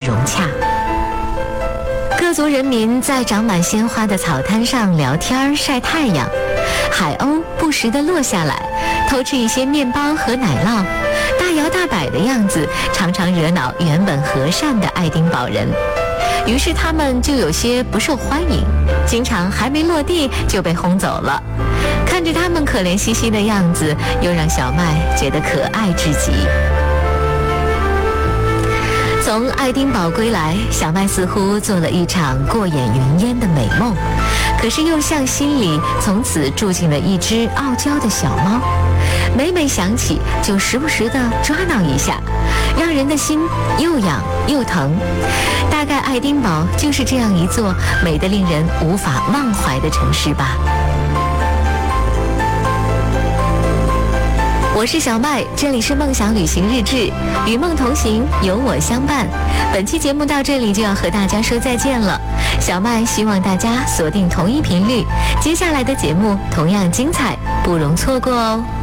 融洽。各族人民在长满鲜花的草滩上聊天晒太阳，海鸥不时地落下来，偷吃一些面包和奶酪，大摇大摆的样子常常惹恼原本和善的爱丁堡人，于是他们就有些不受欢迎，经常还没落地就被轰走了。看着他们可怜兮兮的样子，又让小麦觉得可爱至极。从爱丁堡归来，小麦似乎做了一场过眼云烟的美梦，可是又像心里从此住进了一只傲娇的小猫，每每想起就时不时地抓挠一下，让人的心又痒又疼。大概爱丁堡就是这样一座美得令人无法忘怀的城市吧。我是小麦，这里是梦想旅行日志，与梦同行，有我相伴。本期节目到这里就要和大家说再见了，小麦希望大家锁定同一频率，接下来的节目同样精彩，不容错过哦。